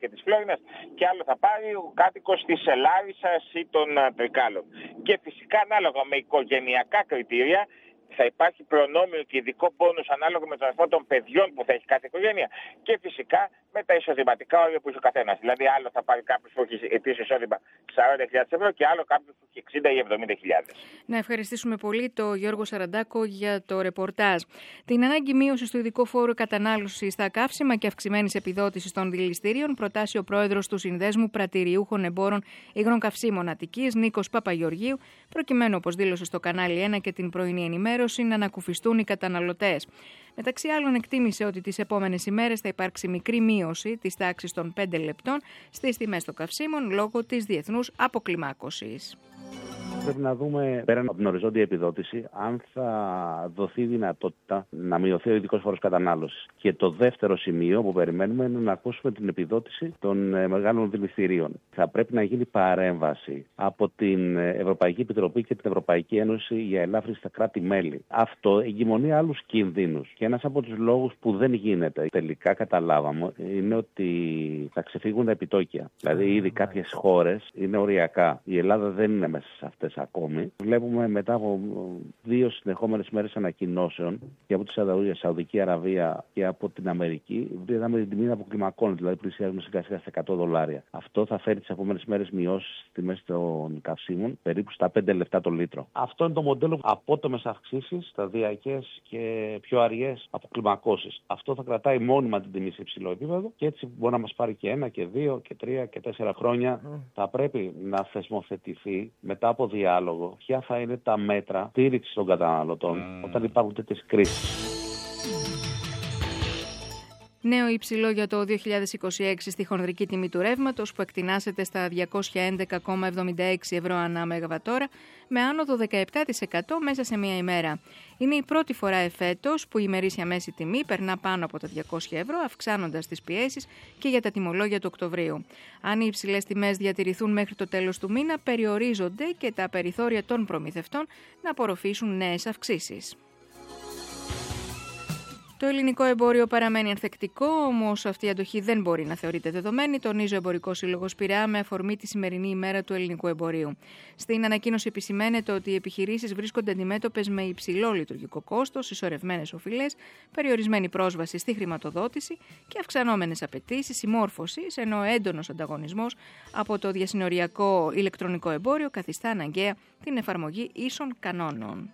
και της Φλόρινας και άλλο θα πάρει ο κάτοικος της Λάρισσας ή των Τρικάλων. Και φυσικά ανάλογα με οικογενειακά κριτήρια θα υπάρχει προνόμιο και ειδικό πόνους ανάλογα με τον αριθμό των παιδιών που θα έχει κάθε οικογένεια και φυσικά με τα εισοδηματικά όρια που έχει ο καθένας. Δηλαδή, άλλο θα πάρει κάποιος που έχει ετήσιο εισόδημα 40.000 ευρώ και άλλο κάποιος που έχει 60 ή 70.000. Να ευχαριστήσουμε πολύ τον Γιώργο Σαραντάκο για το ρεπορτάζ. Την ανάγκη μείωσης του ειδικού φόρου κατανάλωσης στα καύσιμα και αυξημένης επιδότησης των δηληστηρίων προτάσει ο πρόεδρος του Συνδέσμου Πρατηριούχων Εμπόρων Υγρών Καυσίμων Αττικής, Νίκος Παπαγεωργίου, προκειμένου, όπως δήλωσε στο κανάλι 1 και την πρωινή ενημέρωση, να ανακουφιστούν οι καταναλωτές. Μεταξύ άλλων, εκτίμησε ότι τις επόμενες ημέρες θα υπάρξει μικρή μείωση της τάξης των 5 λεπτών στις τιμές των καυσίμων λόγω της διεθνούς αποκλιμάκωσης. Πρέπει να δούμε πέραν από την οριζόντια επιδότηση αν θα δοθεί δυνατότητα να μειωθεί ο ειδικός φόρος κατανάλωσης. Και το δεύτερο σημείο που περιμένουμε είναι να ακούσουμε την επιδότηση των μεγάλων δηληστηρίων. Θα πρέπει να γίνει παρέμβαση από την Ευρωπαϊκή Επιτροπή και την Ευρωπαϊκή Ένωση για ελάφρυνση στα κράτη-μέλη. Αυτό εγκυμονεί άλλους κινδύνους. Και ένας από τους λόγους που δεν γίνεται, τελικά καταλάβαμε, είναι ότι θα ξεφύγουν τα επιτόκια. Δηλαδή, ήδη κάποιες χώρες είναι οριακά. Η Ελλάδα δεν είναι μέσα σε αυτές ακόμη. Βλέπουμε μετά από 2 συνεχόμενες μέρες ανακοινώσεων και από τη Σαουδική Αραβία και από την Αμερική, είδαμε την τιμή να αποκλιμακώνεται, δηλαδή πλησιάζουμε σιγά-σιγά στα $100. Αυτό θα φέρει τις επόμενες μέρες μειώσεις στις τιμές των καυσίμων, περίπου στα 5 λεπτά το λίτρο. Αυτό είναι το μοντέλο απότομες αυξήσεις, σταδιακές και πιο αργές αποκλιμακώσεις. Αυτό θα κρατάει μόνιμα την τιμή σε υψηλό επίπεδο και έτσι μπορεί να μας πάρει και 1 και 2 και 3 και 4 χρόνια. Θα πρέπει να θεσμοθετηθεί μετά από διάλογο ποια θα είναι τα μέτρα στήριξης των καταναλωτών όταν υπάρχουν τέτοιες κρίσεις. Νέο υψηλό για το 2026 στη χονδρική τιμή του ρεύματος που εκτινάσεται στα 211,76 ευρώ ανά μεγαβατόρα με άνοδο 17% μέσα σε μία ημέρα. Είναι η πρώτη φορά εφέτος που η ημερήσια μέση τιμή περνά πάνω από τα 200 ευρώ, αυξάνοντας τις πιέσεις και για τα τιμολόγια του Οκτωβρίου. Αν οι υψηλές τιμές διατηρηθούν μέχρι το τέλος του μήνα, περιορίζονται και τα περιθώρια των προμηθευτών να απορροφήσουν νέες αυξήσεις. Το ελληνικό εμπόριο παραμένει ανθεκτικό, όμως αυτή η αντοχή δεν μπορεί να θεωρείται δεδομένη, τονίζει ο Εμπορικός Σύλλογος Πειραιά με αφορμή τη σημερινή ημέρα του ελληνικού εμπορίου. Στην ανακοίνωση επισημαίνεται ότι οι επιχειρήσεις βρίσκονται αντιμέτωπες με υψηλό λειτουργικό κόστος, συσσωρευμένες οφειλές, περιορισμένη πρόσβαση στη χρηματοδότηση και αυξανόμενες απαιτήσεις συμμόρφωσης, ενώ έντονος ανταγωνισμός από το διασυνοριακό ηλεκτρονικό εμπόριο καθιστά αναγκαία την εφαρμογή ίσων κανόνων.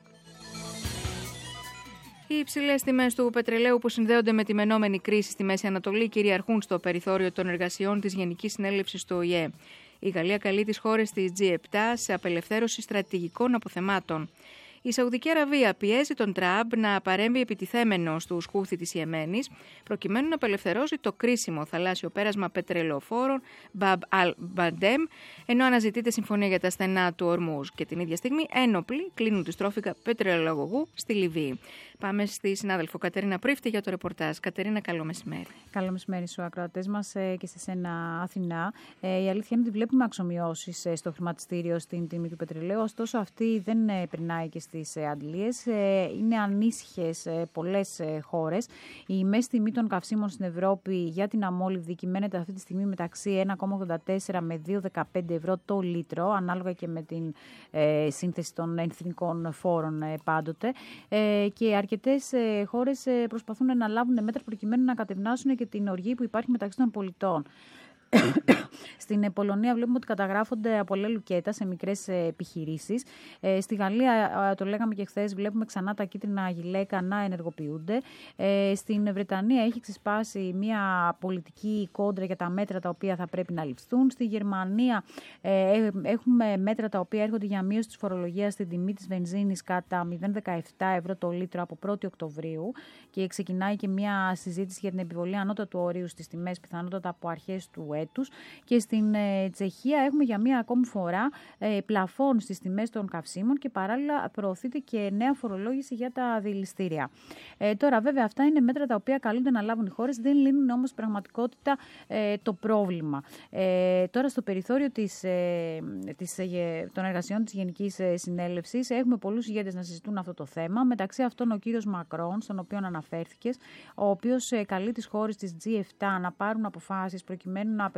Οι υψηλές τιμές του πετρελαίου που συνδέονται με τη μενόμενη κρίση στη Μέση Ανατολή κυριαρχούν στο περιθώριο των εργασιών της Γενικής Συνέλευσης του ΟΗΕ. Η Γαλλία καλεί τις χώρες της G7 σε απελευθέρωση στρατηγικών αποθεμάτων. Η Σαουδική Αραβία πιέζει τον Τραμπ να παρέμβει επιτιθέμενο στους Χούθι της Ιεμένης, προκειμένου να απελευθερώσει το κρίσιμο θαλάσσιο πέρασμα πετρελαιοφόρων Μπαμπ Αλ-Μπαντέμ, ενώ αναζητείται συμφωνία για τα στενά του Ορμούζ. Και την ίδια στιγμή ένοπλοι κλείνουν τη στρόφιγγα πετρελαιολογού στη Λιβύη. Πάμε στη συνάδελφο Κατερίνα Πρίφτη για το ρεπορτάζ. Κατερίνα, καλό μεσημέρι. Καλό μεσημέρι στους ακροατές μας και σε σένα, Αθηνά. Η αλήθεια είναι ότι βλέπουμε αξιομειώσεις στο χρηματιστήριο στην τιμή του πετρελαίου, ωστόσο αυτή δεν περνάει και στις αντλίες. Είναι ανήσυχες πολλές χώρες. Η μέση τιμή των καυσίμων στην Ευρώπη για την αμόλυβδη κυμαίνεται αυτή τη στιγμή μεταξύ 1,84 με 2,15 ευρώ το λίτρο, ανάλογα και με την σύνθεση των εθνικών φόρων πάντοτε. Και αρκετές χώρες προσπαθούν να λάβουν μέτρα προκειμένου να κατευνάσουν και την οργή που υπάρχει μεταξύ των πολιτών. Στην Πολωνία βλέπουμε ότι καταγράφονται απολέ λουκέτα σε μικρές επιχειρήσεις. Στη Γαλλία, το λέγαμε και χθες, βλέπουμε ξανά τα κίτρινα γυλαίκα να ενεργοποιούνται. Στην Βρετανία έχει ξεσπάσει μια πολιτική κόντρα για τα μέτρα τα οποία θα πρέπει να ληφθούν. Στη Γερμανία έχουμε μέτρα τα οποία έρχονται για μείωση της φορολογίας στην τιμή της βενζίνης κατά 0,17 ευρώ το λίτρο από 1η Οκτωβρίου και ξεκινάει και μια συζήτηση για την επιβολή ανώτατου ορίου στις τιμές, πιθανότατα από αρχές του έτους. Και στην Τσεχία έχουμε για μία ακόμη φορά πλαφόν στις τιμές των καυσίμων και παράλληλα προωθείται και νέα φορολόγηση για τα δηληστήρια. Τώρα βέβαια αυτά είναι μέτρα τα οποία καλούνται να λάβουν οι χώρες, δεν λύνουν όμως πραγματικότητα το πρόβλημα. Τώρα στο περιθώριο των εργασιών της Γενικής Συνέλευσης έχουμε πολλούς ηγέτες να συζητούν αυτό το θέμα, μεταξύ αυτών ο κύριος Μακρόν, στον οποίο αναφέρθηκες, ο οποίος καλεί τις χώρες της G7 να πάρουν αποφάσεις προκειμένου να